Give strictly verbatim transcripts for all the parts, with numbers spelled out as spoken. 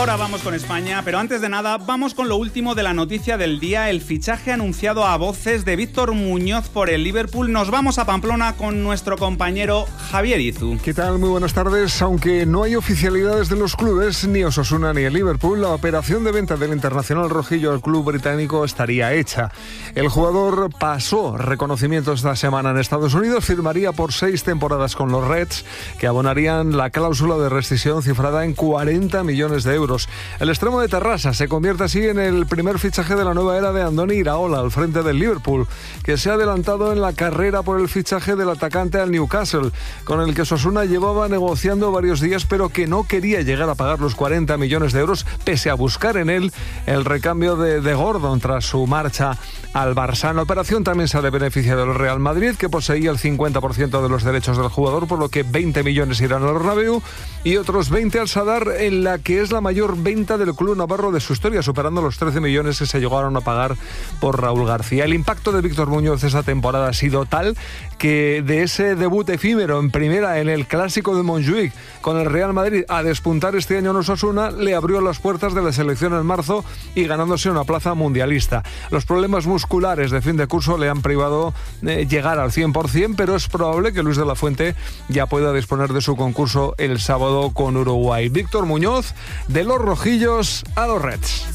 Ahora vamos con España, pero antes de nada, vamos con lo último de la noticia del día, el fichaje anunciado a voces de Víctor Muñoz por el Liverpool. Nos vamos a Pamplona con nuestro compañero Javier Izu. ¿Qué tal? Muy buenas tardes. Aunque no hay oficialidades de los clubes, ni Osasuna ni el Liverpool, la operación de venta del internacional rojillo al club británico estaría hecha. El jugador pasó reconocimiento esta semana en Estados Unidos, firmaría por seis temporadas con los Reds, que abonarían la cláusula de rescisión cifrada en cuarenta millones de euros. El extremo de Terrassa se convierte así en el primer fichaje de la nueva era de Andoni Iraola al frente del Liverpool, que se ha adelantado en la carrera por el fichaje del atacante al Newcastle, con el que Osasuna llevaba negociando varios días, pero que no quería llegar a pagar los cuarenta millones de euros, pese a buscar en él el recambio de, de Gordon tras su marcha al Barça. En la operación también sale beneficiado el Real Madrid, que poseía el cincuenta por ciento de los derechos del jugador, por lo que veinte millones irán al Bernabéu y otros veinte al Sadar, en la que es la mayor venta del club navarro de su historia, superando los trece millones que se llegaron a pagar por Raúl García. El impacto de Víctor Muñoz esta temporada ha sido tal que de ese debut efímero en primera en el clásico de Montjuic con el Real Madrid a despuntar este año en Osasuna, le abrió las puertas de la selección en marzo y ganándose una plaza mundialista. Los problemas musculares de fin de curso le han privado de llegar al cien por ciento, pero es probable que Luis de la Fuente ya pueda disponer de su concurso el sábado con Uruguay. Víctor Muñoz, de los rojillos a los Reds.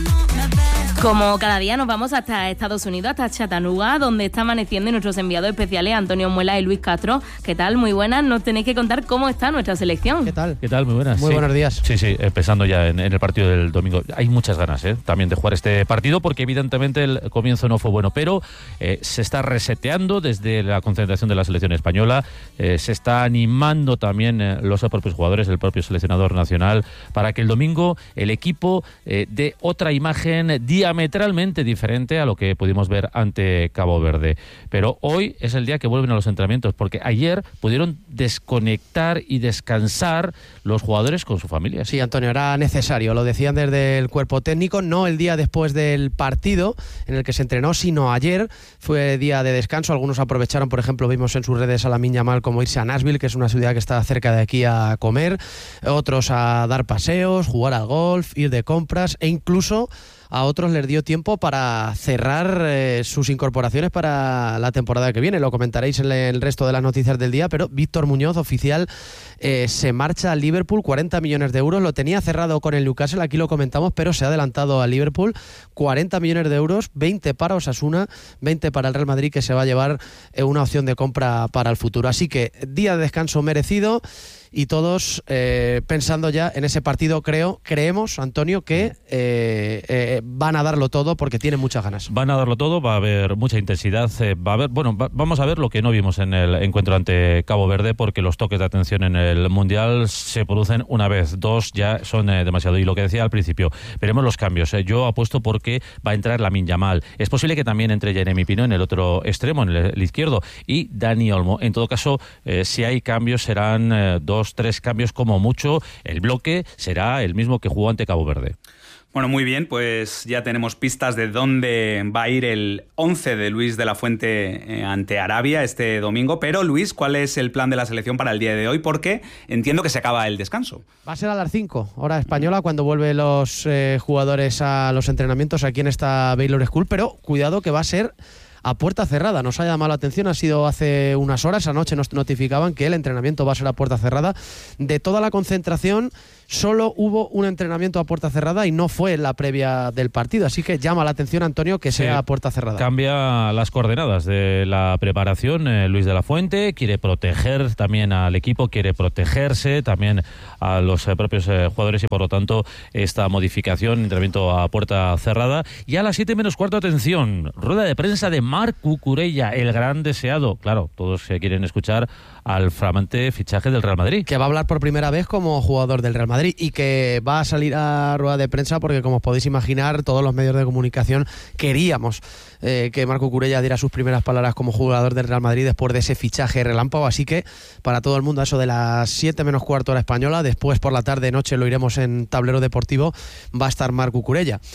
Como cada día nos vamos hasta Estados Unidos, hasta Chattanooga, donde está amaneciendo, y nuestros enviados especiales Antonio Muela y Luis Castro. ¿Qué tal? Muy buenas. Nos tenéis que contar cómo está nuestra selección. ¿Qué tal? ¿Qué tal? Muy buenas. Muy sí. buenos días. Sí, sí, empezando ya en, en el partido del domingo. Hay muchas ganas ¿eh? también de jugar este partido, porque evidentemente el comienzo no fue bueno, pero eh, se está reseteando desde la concentración de la selección española, eh, se está animando también eh, los propios jugadores, el propio seleccionador nacional, para que el domingo el equipo eh, dé otra imagen diametralmente diferente a lo que pudimos ver ante Cabo Verde. Pero hoy es el día que vuelven a los entrenamientos, porque ayer pudieron desconectar y descansar los jugadores con su familia. Sí, Antonio, era necesario, lo decían desde el cuerpo técnico, no el día después del partido en el que se entrenó, sino ayer fue día de descanso. Algunos aprovecharon, por ejemplo, vimos en sus redes a Lamine Yamal como irse a Nashville, que es una ciudad que está cerca de aquí, a comer, otros a dar paseos, jugar al golf, ir de compras, e incluso a otros les dio tiempo para cerrar eh, sus incorporaciones para la temporada que viene. Lo comentaréis en el resto de las noticias del día, pero Víctor Muñoz, oficial, eh, se marcha al Liverpool, cuarenta millones de euros. Lo tenía cerrado con el Newcastle, aquí lo comentamos, pero se ha adelantado al Liverpool. cuarenta millones de euros, veinte para Osasuna, veinte para el Real Madrid, que se va a llevar eh, una opción de compra para el futuro. Así que día de descanso merecido, y todos eh, pensando ya en ese partido. Creo, creemos, Antonio, que eh, eh, van a darlo todo, porque tienen muchas ganas. Van a darlo todo, va a haber mucha intensidad, eh, va a haber, bueno, va, vamos a ver lo que no vimos en el encuentro ante Cabo Verde, porque los toques de atención en el Mundial se producen una vez, dos ya son eh, demasiado. Y lo que decía al principio, veremos los cambios. Eh. Yo apuesto porque va a entrar Lamine Yamal. Es posible que también entre Jeremy Pino en el otro extremo, en el, el izquierdo, y Dani Olmo. En todo caso, eh, si hay cambios, serán eh, dos Dos, tres cambios como mucho. El bloque será el mismo que jugó ante Cabo Verde. Bueno, muy bien, pues ya tenemos pistas de dónde va a ir el once de Luis de la Fuente ante Arabia este domingo. Pero, Luis, ¿cuál es el plan de la selección para el día de hoy? Porque entiendo que se acaba el descanso. Va a ser a las cinco, hora española, cuando vuelven los eh, jugadores a los entrenamientos aquí en esta Baylor School. Pero cuidado, que va a ser a puerta cerrada. Nos ha llamado la atención, ha sido hace unas horas, anoche nos notificaban que el entrenamiento va a ser a puerta cerrada. De toda la concentración, solo hubo un entrenamiento a puerta cerrada, y no fue la previa del partido, así que llama la atención, Antonio, que sea sí, a puerta cerrada. Cambia las coordenadas de la preparación eh, Luis de la Fuente, quiere proteger también al equipo, quiere protegerse también a los eh, propios eh, jugadores, y por lo tanto esta modificación, entrenamiento a puerta cerrada. Y a las siete menos cuarto, atención, rueda de prensa de Marc Cucurella, el gran deseado. Claro, todos se quieren escuchar al flamante fichaje del Real Madrid. Que va a hablar por primera vez como jugador del Real Madrid, y que va a salir a rueda de prensa porque, como os podéis imaginar, todos los medios de comunicación queríamos eh, que Marc Cucurella diera sus primeras palabras como jugador del Real Madrid después de ese fichaje relámpago. Así que para todo el mundo, a eso de las siete menos cuarto hora española, después por la tarde noche lo iremos en Tablero Deportivo, va a estar Marc Cucurella.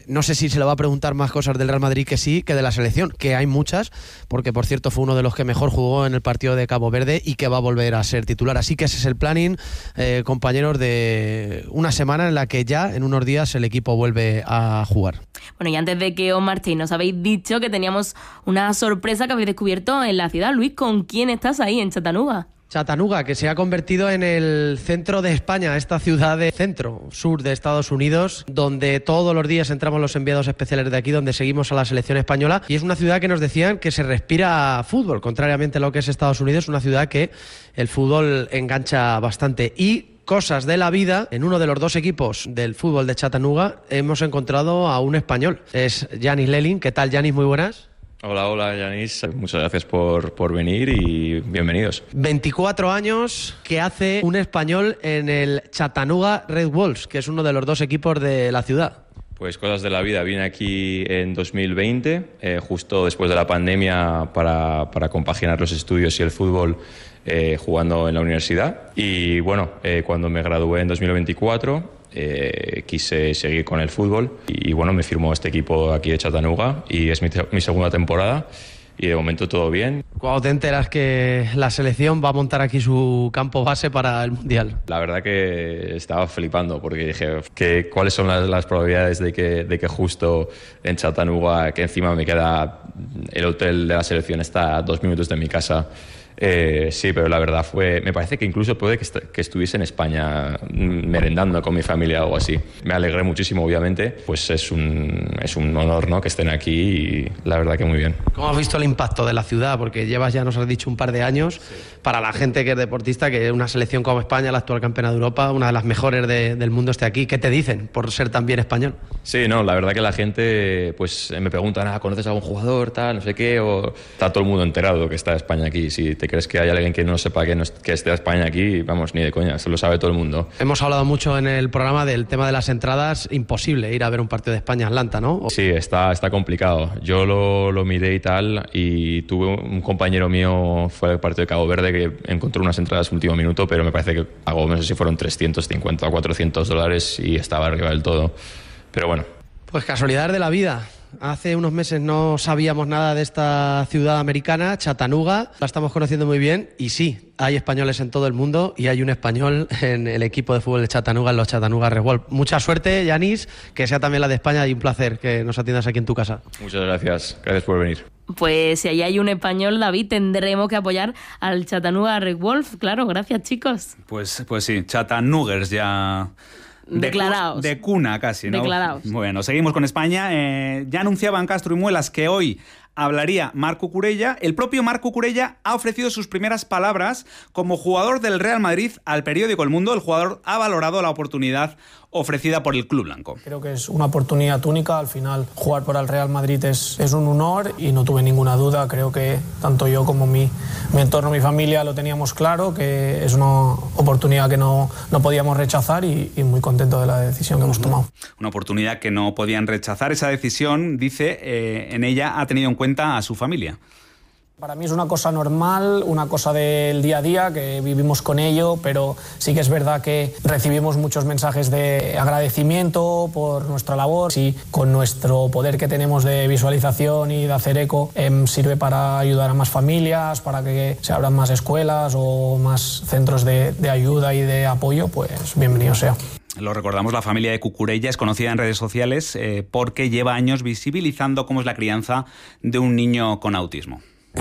no sé si se le va a preguntar más cosas del Real Madrid que sí, que de la selección, que hay muchas, porque por cierto fue uno de los que mejor jugó en el partido de Cabo Verde y que va a volver a ser titular. Así que ese es el planning, eh, compañeros, de una semana en la que ya en unos días el equipo vuelve a jugar. Bueno, y antes de que os marchéis, nos habéis dicho que teníamos una sorpresa que habéis descubierto en la ciudad. Luis, ¿con quién estás ahí en Chattanooga? Chattanooga, que se ha convertido en el centro de España, esta ciudad de centro, sur de Estados Unidos, donde todos los días entramos los enviados especiales de aquí, donde seguimos a la selección española, y es una ciudad que nos decían que se respira fútbol, contrariamente a lo que es Estados Unidos, una ciudad que el fútbol engancha bastante. Y cosas de la vida, en uno de los dos equipos del fútbol de Chattanooga hemos encontrado a un español, es Yanis Lelin. ¿Qué tal, Yanis? Muy buenas. Hola, hola Yanis, muchas gracias por, por venir y bienvenidos. veinticuatro años que hace un español en el Chattanooga Red Wolves, que es uno de los dos equipos de la ciudad. Pues cosas de la vida, vine aquí en dos mil veinte, eh, justo después de la pandemia, para, para compaginar los estudios y el fútbol, eh, jugando en la universidad. Y bueno, eh, cuando me gradué en dos mil veinticuatro... Eh, quise seguir con el fútbol y, y bueno, me firmó este equipo aquí de Chattanooga y es mi, mi segunda temporada y de momento todo bien. ¿Cuándo te enteras que la selección va a montar aquí su campo base para el Mundial? La verdad que estaba flipando porque dije que cuáles son las, las probabilidades de que, de que justo en Chattanooga, que encima me queda el hotel de la selección, está a dos minutos de mi casa. Eh, sí, pero la verdad fue... Me parece que incluso puede que, est- que estuviese en España merendando con mi familia o algo así. Me alegré muchísimo, obviamente. Pues es un, es un honor, ¿no?, que estén aquí y la verdad que muy bien. ¿Cómo has visto el impacto de la ciudad? Porque llevas, ya nos has dicho, un par de años. Sí. Para la gente que es deportista, que una selección como España, la actual campeona de Europa, una de las mejores de, del mundo, esté aquí. ¿Qué te dicen por ser tan bien español? Sí, no, la verdad que la gente pues me pregunta, ah, ¿conoces a algún jugador, tal, no sé qué? O está todo el mundo enterado que está España aquí. Si te crees que hay alguien que no sepa que, no, que esté España aquí, vamos, ni de coña, se lo sabe todo el mundo. Hemos hablado mucho en el programa del tema de las entradas. Imposible ir a ver un partido de España-Atlanta, ¿no? Sí, está, está complicado. Yo lo, lo miré y tal, y tuve un compañero mío, fue al partido de Cabo Verde, que encontró unas entradas último minuto, pero me parece que pagó, no sé si fueron trescientos cincuenta o cuatrocientos dólares y estaba arriba del todo. Pero bueno. Pues casualidades de la vida. Hace unos meses no sabíamos nada de esta ciudad americana, Chattanooga. La estamos conociendo muy bien y sí, hay españoles en todo el mundo y hay un español en el equipo de fútbol de Chattanooga, en los Chattanooga Red Wolves. Mucha suerte, Yanis, que sea también la de España y un placer que nos atiendas aquí en tu casa. Muchas gracias, gracias por venir. Pues si ahí hay un español, David, tendremos que apoyar al Chattanooga Red Wolves. Claro, gracias, chicos. Pues, pues sí, Chattanoogas ya... De Declarados. Cu- de cuna casi, ¿no? Declarados. Bueno, seguimos con España. Eh, ya anunciaban Castro y Muelas que hoy hablaría Marc Cucurella. El propio Marc Cucurella ha ofrecido sus primeras palabras como jugador del Real Madrid al periódico El Mundo. El jugador ha valorado la oportunidad ofrecida por el club blanco. Creo que es una oportunidad única. Al final, jugar por el Real Madrid es, es un honor y no tuve ninguna duda. Creo que tanto yo como mi, mi entorno, mi familia lo teníamos claro, que es una oportunidad que no, no podíamos rechazar y, y muy contento de la decisión que hemos tomado. Una oportunidad que no podían rechazar. Esa decisión, dice, eh, en ella ha tenido en cuenta a su familia. Para mí es una cosa normal, una cosa del día a día, que vivimos con ello, pero sí que es verdad que recibimos muchos mensajes de agradecimiento por nuestra labor y con nuestro poder que tenemos de visualización y de hacer eco, eh, sirve para ayudar a más familias, para que se abran más escuelas o más centros de, de ayuda y de apoyo, pues bienvenido sea. Lo recordamos, la familia de Cucurella es conocida en redes sociales eh, porque lleva años visibilizando cómo es la crianza de un niño con autismo.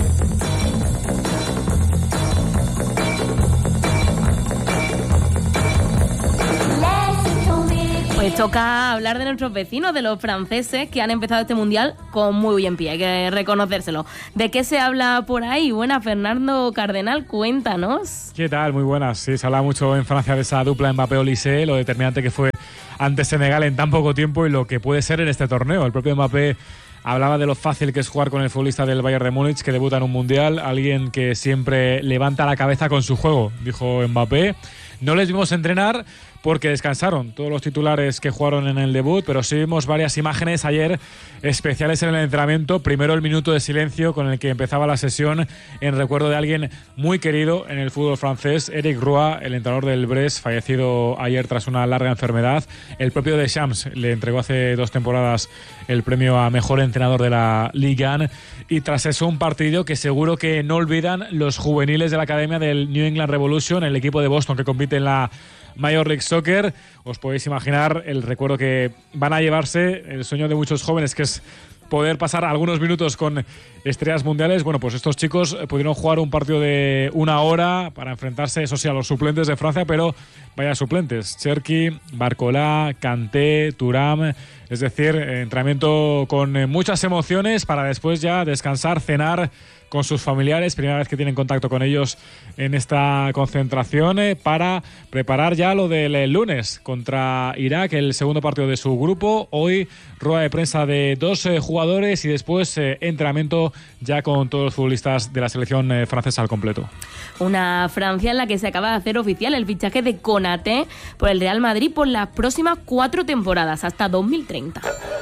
Pues toca hablar de nuestros vecinos, de los franceses, que han empezado este mundial con muy buen pie, hay que reconocérselo. ¿De qué se habla por ahí? Buena, Fernando Cardenal, cuéntanos. ¿Qué tal? Muy buenas. Sí, se habla mucho en Francia de esa dupla Mbappé-Olise, lo determinante que fue ante Senegal en tan poco tiempo y lo que puede ser en este torneo. El propio Mbappé hablaba de lo fácil que es jugar con el futbolista del Bayern de Múnich, que debuta en un mundial, alguien que siempre levanta la cabeza con su juego, dijo Mbappé. No les vimos entrenar, porque descansaron todos los titulares que jugaron en el debut, pero sí vimos varias imágenes ayer especiales en el entrenamiento. Primero el minuto de silencio con el que empezaba la sesión en recuerdo de alguien muy querido en el fútbol francés, Eric Roy, el entrenador del Brest, fallecido ayer tras una larga enfermedad. El propio Deschamps le entregó hace dos temporadas el premio a mejor entrenador de la Ligue uno, y tras eso un partido que seguro que no olvidan los juveniles de la academia del New England Revolution, el equipo de Boston que compite en la Major League Soccer. Os podéis imaginar el recuerdo que van a llevarse, el sueño de muchos jóvenes, que es poder pasar algunos minutos con estrellas mundiales. Bueno, pues estos chicos pudieron jugar un partido de una hora para enfrentarse, eso sí, a los suplentes de Francia, pero vaya suplentes: Cherki, Barcola, Kanté, Thuram. Es decir, entrenamiento con muchas emociones para después ya descansar, cenar con sus familiares, primera vez que tienen contacto con ellos en esta concentración, eh, para preparar ya lo del lunes contra Irak, el segundo partido de su grupo. Hoy rueda de prensa de dos eh, jugadores y después eh, entrenamiento ya con todos los futbolistas de la selección eh, francesa al completo. Una Francia en la que se acaba de hacer oficial el fichaje de Konaté por el Real Madrid por las próximas cuatro temporadas, hasta dos mil treinta.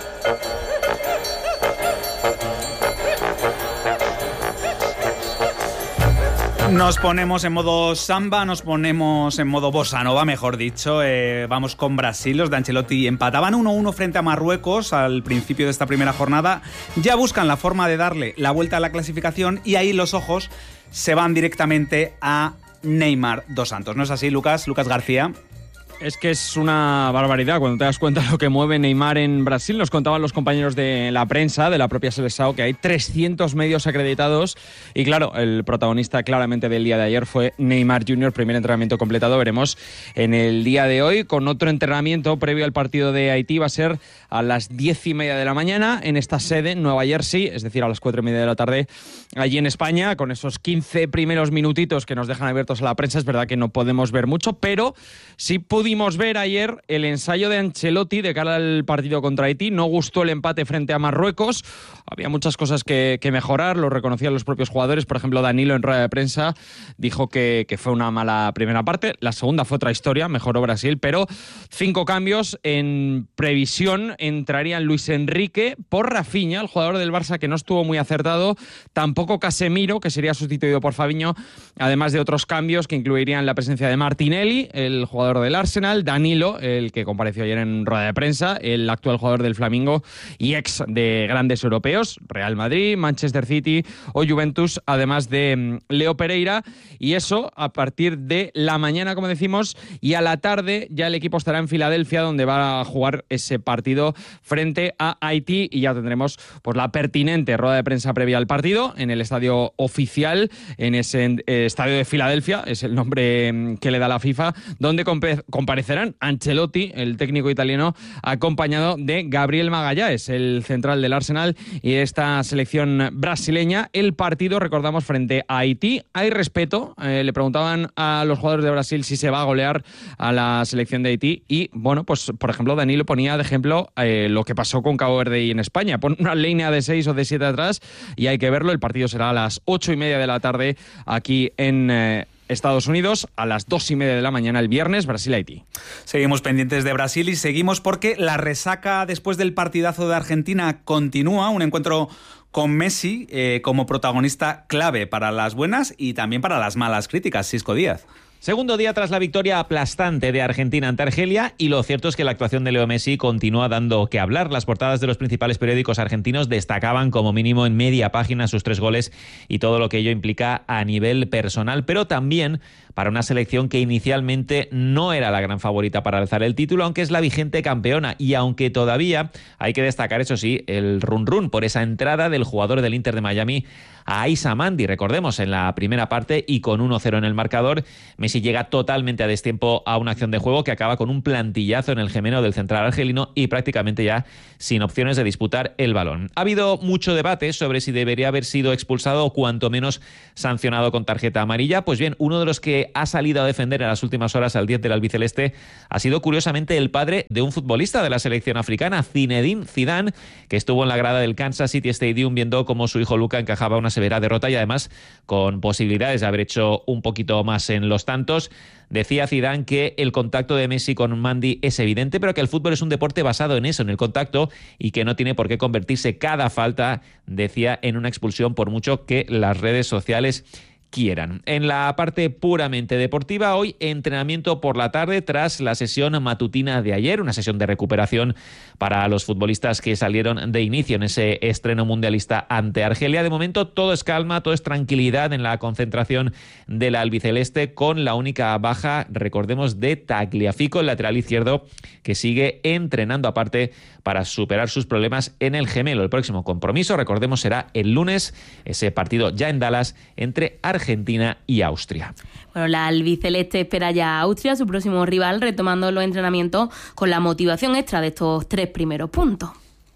Nos ponemos en modo samba, nos ponemos en modo bossa nova, mejor dicho. Eh, vamos con Brasil. Los de Ancelotti empataban uno uno frente a Marruecos al principio de esta primera jornada. Ya buscan la forma de darle la vuelta a la clasificación y ahí los ojos se van directamente a Neymar dos Santos. ¿No es así, Lucas? Lucas García. Es que es una barbaridad cuando te das cuenta de lo que mueve Neymar en Brasil. Nos contaban los compañeros de la prensa, de la propia Seleção, que hay trescientos medios acreditados. Y claro, el protagonista claramente del día de ayer fue Neymar junior Primer entrenamiento completado. Veremos en el día de hoy, con otro entrenamiento previo al partido de Haití. Va a ser a las diez y media de la mañana en esta sede, en Nueva Jersey, es decir, a las cuatro y media de la tarde allí en España, con esos quince primeros minutitos que nos dejan abiertos a la prensa. Es verdad que no podemos ver mucho, pero sí pudimos Pudimos ver ayer el ensayo de Ancelotti de cara al partido contra Haití. No gustó el empate frente a Marruecos. Había muchas cosas que, que mejorar, lo reconocían los propios jugadores. Por ejemplo, Danilo en rueda de prensa dijo que, que fue una mala primera parte. La segunda fue otra historia, mejoró Brasil, pero cinco cambios. En previsión entrarían Luis Enrique por Rafinha, el jugador del Barça que no estuvo muy acertado. Tampoco Casemiro, que sería sustituido por Fabinho, además de otros cambios que incluirían la presencia de Martinelli, el jugador del Arsenal, Danilo, el que compareció ayer en rueda de prensa, el actual jugador del Flamengo y ex de grandes europeos, Real Madrid, Manchester City o Juventus, además de Leo Pereira. Y eso a partir de la mañana, como decimos, y a la tarde ya el equipo estará en Filadelfia, donde va a jugar ese partido frente a Haití, y ya tendremos pues la pertinente rueda de prensa previa al partido en el estadio oficial, en ese eh, estadio de Filadelfia, es el nombre que le da la FIFA, donde comp- comparecerán Ancelotti, el técnico italiano, acompañado de Gabriel Magalhães, el central del Arsenal y de esta selección brasileña. El partido, recordamos, frente a Haití. Hay respeto. Eh, le preguntaban a los jugadores de Brasil si se va a golear a la selección de Haití y, bueno, pues por ejemplo, Danilo ponía de ejemplo eh, lo que pasó con Cabo Verde y en España. Pon una línea de seis o de siete atrás y hay que verlo. El partido será a las ocho y media de la tarde aquí en Eh, Estados Unidos, a las dos y media de la mañana el viernes, Brasil-Haití. Seguimos pendientes de Brasil y seguimos porque la resaca después del partidazo de Argentina continúa. Un encuentro con Messi eh, como protagonista clave para las buenas y también para las malas críticas. Sisco Díaz. Segundo día tras la victoria aplastante de Argentina ante Argelia, y lo cierto es que la actuación de Leo Messi continúa dando que hablar. Las portadas de los principales periódicos argentinos destacaban como mínimo en media página sus tres goles y todo lo que ello implica a nivel personal, pero también para una selección que inicialmente no era la gran favorita para alzar el título, aunque es la vigente campeona, y aunque todavía hay que destacar, eso sí, el run run por esa entrada del jugador del Inter de Miami a Aissa Mandi, recordemos, en la primera parte, y con uno cero en el marcador, Messi llega totalmente a destiempo a una acción de juego que acaba con un plantillazo en el gemelo del central argelino y prácticamente ya sin opciones de disputar el balón. Ha habido mucho debate sobre si debería haber sido expulsado o cuanto menos sancionado con tarjeta amarilla. Pues bien, uno de los que que ha salido a defender en las últimas horas al diez del albiceleste ha sido curiosamente el padre de un futbolista de la selección africana, Zinedine Zidane, que estuvo en la grada del Kansas City Stadium viendo cómo su hijo Luka encajaba una severa derrota y además con posibilidades de haber hecho un poquito más en los tantos. Decía Zidane que el contacto de Messi con Mandy es evidente, pero que el fútbol es un deporte basado en eso, en el contacto, y que no tiene por qué convertirse cada falta, decía, en una expulsión por mucho que las redes sociales quieran. En la parte puramente deportiva, hoy entrenamiento por la tarde tras la sesión matutina de ayer, una sesión de recuperación para los futbolistas que salieron de inicio en ese estreno mundialista ante Argelia. De momento todo es calma, todo es tranquilidad en la concentración del albiceleste, con la única baja, recordemos, de Tagliafico, el lateral izquierdo, que sigue entrenando aparte para superar sus problemas en el gemelo. El próximo compromiso, recordemos, será el lunes, ese partido ya en Dallas entre Argentina y Austria. Bueno, la albiceleste espera ya a Austria, su próximo rival, retomando los entrenamientos con la motivación extra de estos tres primeros puntos.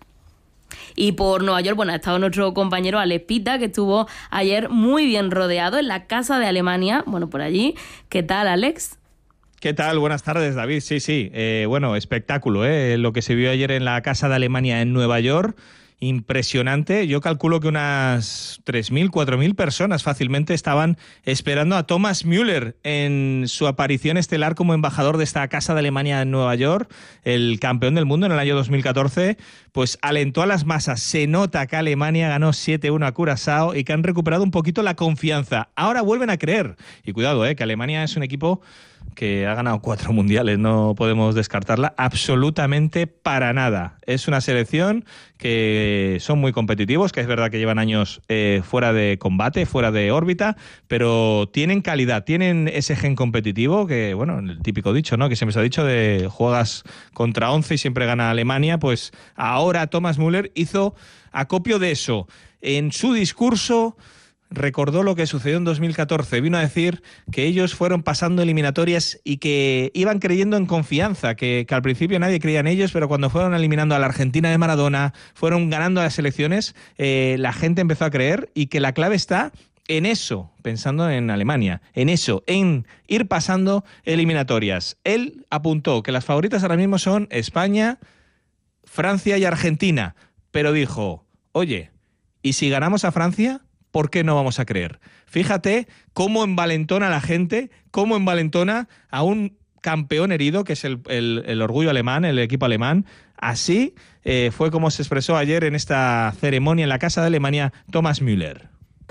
Y por Nueva York, bueno, ha estado nuestro compañero Alex Pita, que estuvo ayer muy bien rodeado en la Casa de Alemania, bueno, por allí. ¿Qué tal, Alex? ¿Qué tal? Buenas tardes, David. Sí, sí. Eh, bueno, espectáculo, ¿eh? Lo que se vio ayer en la Casa de Alemania en Nueva York. Impresionante. Yo calculo que unas tres mil, cuatro mil personas fácilmente estaban esperando a Thomas Müller en su aparición estelar como embajador de esta Casa de Alemania en Nueva York. El campeón del mundo en el año dos mil catorce, pues alentó a las masas. Se nota que Alemania ganó siete uno a Curazao y que han recuperado un poquito la confianza. Ahora vuelven a creer. Y cuidado, ¿eh? Que Alemania es un equipo que ha ganado cuatro mundiales, no podemos descartarla absolutamente para nada. Es una selección que son muy competitivos, que es verdad que llevan años eh, fuera de combate, fuera de órbita, pero tienen calidad, tienen ese gen competitivo que, bueno, el típico dicho, ¿no?, que siempre se ha dicho de juegas contra once y siempre gana Alemania. Pues ahora Thomas Müller hizo acopio de eso. En su discurso recordó lo que sucedió en dos mil catorce. Vino a decir que ellos fueron pasando eliminatorias y que iban creyendo en confianza, que, que al principio nadie creía en ellos, pero cuando fueron eliminando a la Argentina de Maradona, fueron ganando a las elecciones, eh, la gente empezó a creer, y que la clave está en eso, pensando en Alemania, en eso, en ir pasando eliminatorias. Él apuntó que las favoritas ahora mismo son España, Francia y Argentina, pero dijo, oye, ¿y si ganamos a Francia? ¿Por qué no vamos a creer? Fíjate cómo envalentona a la gente, cómo envalentona a un campeón herido, que es el, el, el orgullo alemán, el equipo alemán. Así eh, fue como se expresó ayer en esta ceremonia en la Casa de Alemania Thomas Müller.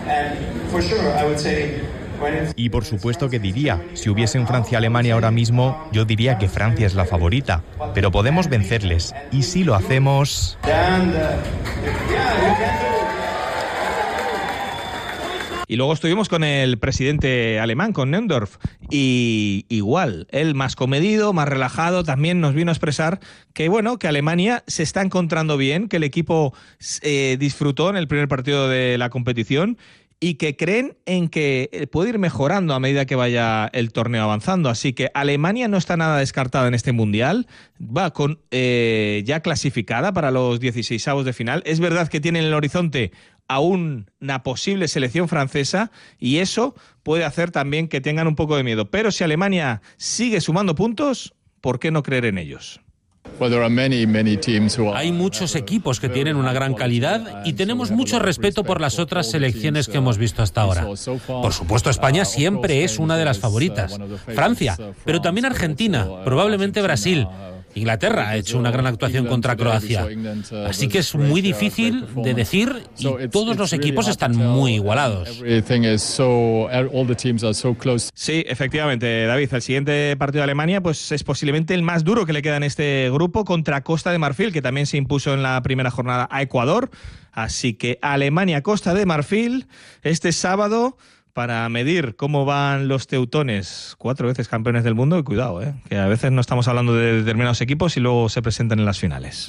Y por supuesto que diría, si hubiese un Francia-Alemania ahora mismo, yo diría que Francia es la favorita, pero podemos vencerles, y si lo hacemos... Y luego estuvimos con el presidente alemán, con Neundorf, y igual, él más comedido, más relajado, también nos vino a expresar que, bueno, que Alemania se está encontrando bien, que el equipo eh, disfrutó en el primer partido de la competición y que creen en que puede ir mejorando a medida que vaya el torneo avanzando. Así que Alemania no está nada descartada en este Mundial, va con eh, ya clasificada para los dieciseisavos de final. Es verdad que tiene en el horizonte a una posible selección francesa, y eso puede hacer también que tengan un poco de miedo. Pero si Alemania sigue sumando puntos, ¿por qué no creer en ellos? Hay muchos equipos que tienen una gran calidad y tenemos mucho respeto por las otras selecciones que hemos visto hasta ahora. Por supuesto, España siempre es una de las favoritas. Francia, pero también Argentina, probablemente Brasil. Inglaterra ha hecho una gran actuación contra Croacia. Así que es muy difícil de decir, y todos los equipos están muy igualados. Sí, efectivamente, David. El siguiente partido de Alemania pues es posiblemente el más duro que le queda en este grupo, contra Costa de Marfil, que también se impuso en la primera jornada a Ecuador. Así que Alemania-Costa de Marfil este sábado, para medir cómo van los teutones, cuatro veces campeones del mundo. Y cuidado, ¿eh? Que a veces no estamos hablando de determinados equipos y luego se presentan en las finales.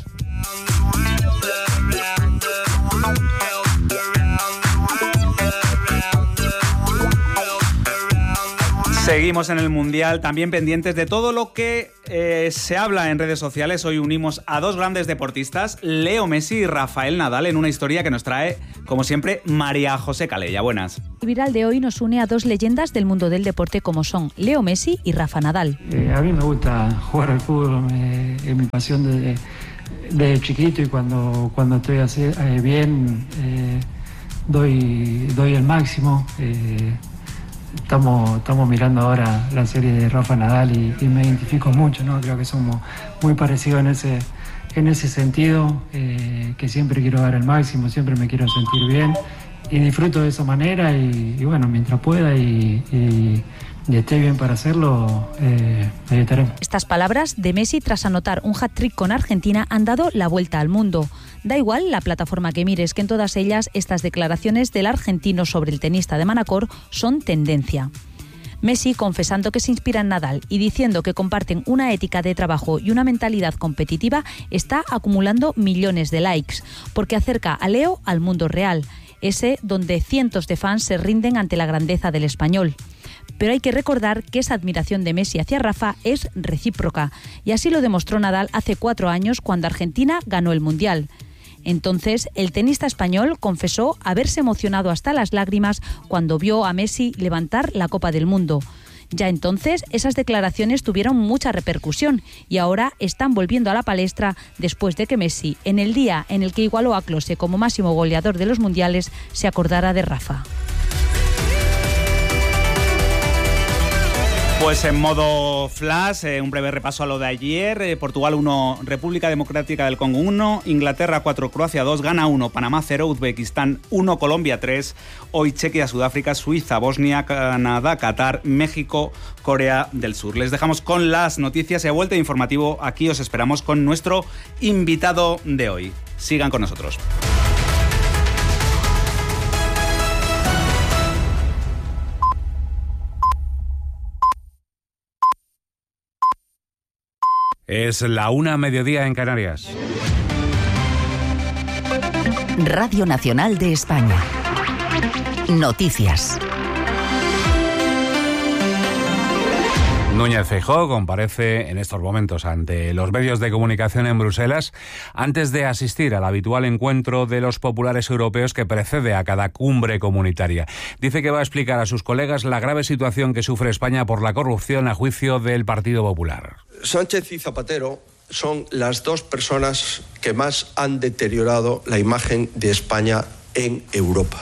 Seguimos en el Mundial, también pendientes de todo lo que eh, se habla en redes sociales. Hoy unimos a dos grandes deportistas, Leo Messi y Rafael Nadal, en una historia que nos trae, como siempre, María José Calella. Buenas. El viral de hoy nos une a dos leyendas del mundo del deporte como son Leo Messi y Rafa Nadal. Eh, a mí me gusta jugar al fútbol, eh, es mi pasión desde, desde chiquito, y cuando, cuando estoy así, eh, bien, eh, doy, doy el máximo. Eh, Estamos, estamos mirando ahora la serie de Rafa Nadal y, y me identifico mucho, ¿no? Creo que somos muy parecidos en ese, en ese sentido, eh, que siempre quiero dar el máximo, siempre me quiero sentir bien y disfruto de esa manera y, y bueno, mientras pueda y, y, y esté bien para hacerlo, eh, ahí estaremos. Estas palabras de Messi tras anotar un hat-trick con Argentina han dado la vuelta al mundo. Da igual la plataforma que mires, que en todas ellas estas declaraciones del argentino sobre el tenista de Manacor son tendencia. Messi confesando que se inspira en Nadal y diciendo que comparten una ética de trabajo y una mentalidad competitiva está acumulando millones de likes, porque acerca a Leo al mundo real, ese donde cientos de fans se rinden ante la grandeza del español. Pero hay que recordar que esa admiración de Messi hacia Rafa es recíproca, y así lo demostró Nadal hace cuatro años cuando Argentina ganó el Mundial. Entonces, el tenista español confesó haberse emocionado hasta las lágrimas cuando vio a Messi levantar la Copa del Mundo. Ya entonces, esas declaraciones tuvieron mucha repercusión y ahora están volviendo a la palestra después de que Messi, en el día en el que igualó a Klose como máximo goleador de los mundiales, se acordara de Rafa. Pues en modo flash, eh, un breve repaso a lo de ayer. Eh, Portugal uno, República Democrática del Congo uno, Inglaterra cuatro, Croacia dos, Ghana uno, Panamá cero, Uzbekistán uno, Colombia tres, hoy Chequia, Sudáfrica, Suiza, Bosnia, Canadá, Qatar, México, Corea del Sur. Les dejamos con las noticias y a vuelta de informativo. Aquí os esperamos con nuestro invitado de hoy. Sigan con nosotros. Es la una mediodía en Canarias. Radio Nacional de España. Noticias. Núñez Feijóo comparece en estos momentos ante los medios de comunicación en Bruselas antes de asistir al habitual encuentro de los populares europeos que precede a cada cumbre comunitaria. Dice que va a explicar a sus colegas la grave situación que sufre España por la corrupción a juicio del Partido Popular. Sánchez y Zapatero son las dos personas que más han deteriorado la imagen de España en Europa.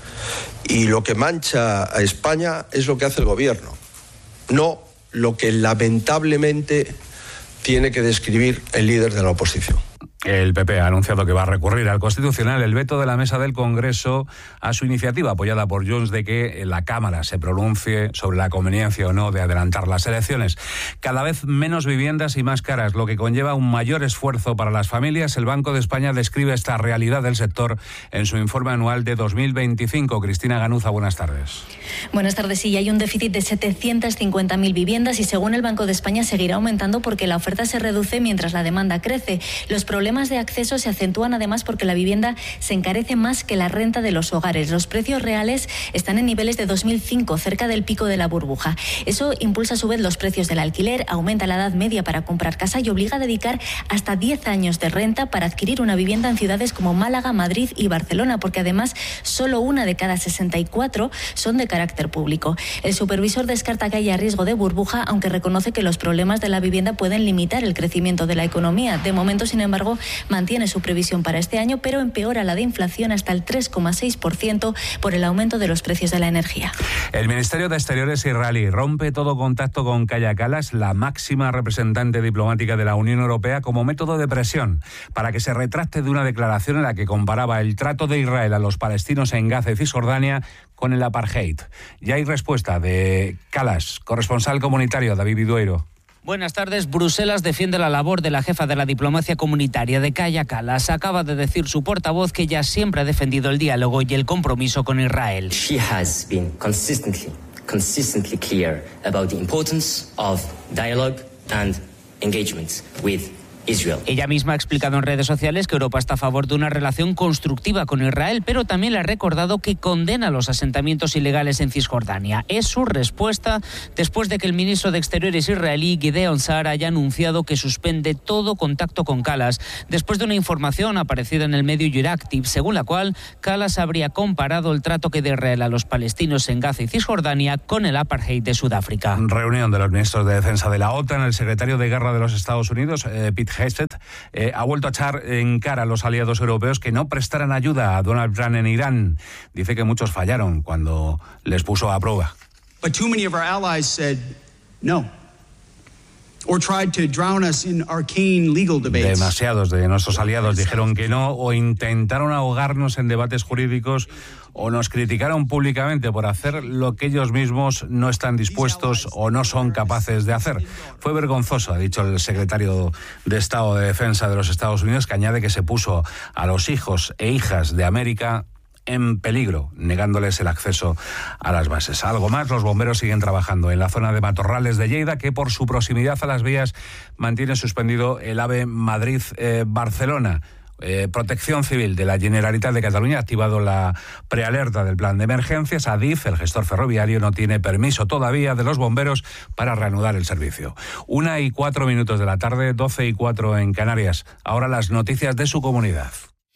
Y lo que mancha a España es lo que hace el gobierno, no lo que lamentablemente tiene que describir el líder de la oposición. El P P ha anunciado que va a recurrir al Constitucional el veto de la mesa del Congreso a su iniciativa apoyada por Junts de que la Cámara se pronuncie sobre la conveniencia o no de adelantar las elecciones. Cada vez menos viviendas y más caras, lo que conlleva un mayor esfuerzo para las familias. El Banco de España describe esta realidad del sector en su informe anual de dos mil veinticinco. Cristina Ganuza, buenas tardes. Buenas tardes. Sí, hay un déficit de setecientas cincuenta mil viviendas y según el Banco de España seguirá aumentando porque la oferta se reduce mientras la demanda crece. Los problemas de acceso se acentúan además porque la vivienda se encarece más que la renta de los hogares. Los precios reales están en niveles de dos mil cinco, cerca del pico de la burbuja. Eso impulsa a su vez los precios del alquiler, aumenta la edad media para comprar casa y obliga a dedicar hasta diez años de renta para adquirir una vivienda en ciudades como Málaga, Madrid y Barcelona, porque además solo una de cada sesenta y cuatro son de carácter público. El supervisor descarta que haya riesgo de burbuja, aunque reconoce que los problemas de la vivienda pueden limitar el crecimiento de la economía. De momento, sin embargo, mantiene su previsión para este año, pero empeora la de inflación hasta el tres coma seis por ciento por el aumento de los precios de la energía. El Ministerio de Exteriores israelí rompe todo contacto con Kaja Kallas, la máxima representante diplomática de la Unión Europea, como método de presión para que se retracte de una declaración en la que comparaba el trato de Israel a los palestinos en Gaza y Cisjordania con el apartheid. Ya hay respuesta de Kallas, corresponsal comunitario David Vidueiro. Buenas tardes. Bruselas defiende la labor de la jefa de la diplomacia comunitaria de Kaja Kallas. Acaba de decir su portavoz que ella siempre ha defendido el diálogo y el compromiso con Israel. She has been consistently, consistently clear about the importance of dialogue and engagement with Israel. Ella misma ha explicado en redes sociales que Europa está a favor de una relación constructiva con Israel, pero también le ha recordado que condena los asentamientos ilegales en Cisjordania. Es su respuesta después de que el ministro de Exteriores israelí, Gideon Sa'ar, haya anunciado que suspende todo contacto con Kallas, después de una información aparecida en el medio Euractiv, según la cual Kallas habría comparado el trato que da Israel a los palestinos en Gaza y Cisjordania con el apartheid de Sudáfrica. Reunión de los ministros de Defensa de la OTAN. El secretario de Guerra de los Estados Unidos, eh, Pete Hegseth, eh, ha vuelto a echar en cara a los aliados europeos que no prestaran ayuda a Donald Trump en Irán. Dice que muchos fallaron cuando les puso a prueba. But too many of our allies said no. Or tried to drown us in arcane legal debates. Demasiados de nuestros aliados dijeron que no o intentaron ahogarnos en debates jurídicos o nos criticaron públicamente por hacer lo que ellos mismos no están dispuestos o no son capaces de hacer. Fue vergonzoso, ha dicho el secretario de Estado de Defensa de los Estados Unidos, que añade que se puso a los hijos e hijas de América en peligro, negándoles el acceso a las bases. Algo más, los bomberos siguen trabajando en la zona de Matorrales de Lleida, que por su proximidad a las vías mantiene suspendido el AVE Madrid-Barcelona. Eh, Protección Civil de la Generalitat de Cataluña ha activado la prealerta del plan de emergencias. Adif, el gestor ferroviario, no tiene permiso todavía de los bomberos para reanudar el servicio. Una y cuatro minutos de la tarde, doce y cuatro en Canarias. Ahora las noticias de su comunidad.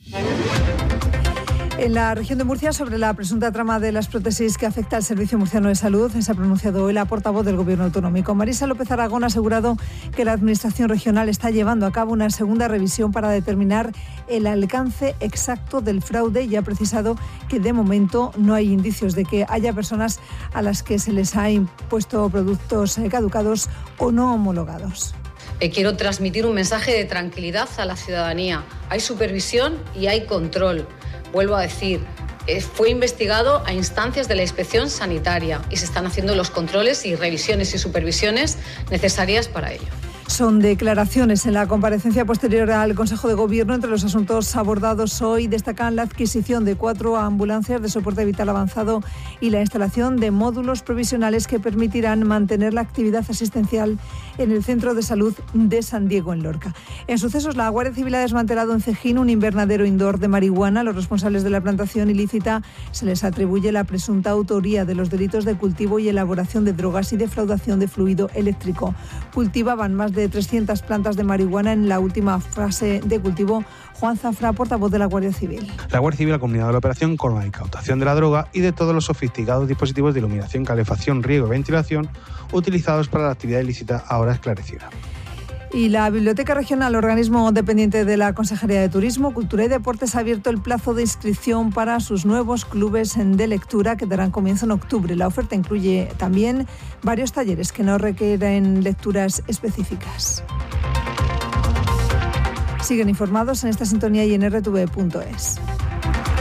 En la región de Murcia, sobre la presunta trama de las prótesis que afecta al Servicio Murciano de Salud, se ha pronunciado hoy la portavoz del Gobierno autonómico. Marisa López Aragón ha asegurado que la Administración regional está llevando a cabo una segunda revisión para determinar el alcance exacto del fraude y ha precisado que de momento no hay indicios de que haya personas a las que se les ha impuesto productos caducados o no homologados. Eh, quiero transmitir un mensaje de tranquilidad a la ciudadanía. Hay supervisión y hay control. Vuelvo a decir, eh, fue investigado a instancias de la Inspección Sanitaria y se están haciendo los controles y revisiones y supervisiones necesarias para ello. Son declaraciones en la comparecencia posterior al Consejo de Gobierno. Entre los asuntos abordados hoy destacan la adquisición de cuatro ambulancias de soporte vital avanzado y la instalación de módulos provisionales que permitirán mantener la actividad asistencial en el Centro de Salud de San Diego, en Lorca. En sucesos, la Guardia Civil ha desmantelado en Cejín un invernadero indoor de marihuana. A los responsables de la plantación ilícita se les atribuye la presunta autoría de los delitos de cultivo y elaboración de drogas y defraudación de fluido eléctrico. Cultivaban más de trescientas plantas de marihuana en la última fase de cultivo. Juan Zafra, portavoz de la Guardia Civil. La Guardia Civil ha comunicado la operación con la incautación de la droga y de todos los sofisticados dispositivos de iluminación, calefacción, riego y ventilación utilizados para la actividad ilícita ahora esclarecida. Y la Biblioteca Regional, organismo dependiente de la Consejería de Turismo, Cultura y Deportes, ha abierto el plazo de inscripción para sus nuevos clubes de lectura que darán comienzo en octubre. La oferta incluye también varios talleres que no requieren lecturas específicas. Siguen informados en esta sintonía y en erre te ve punto es.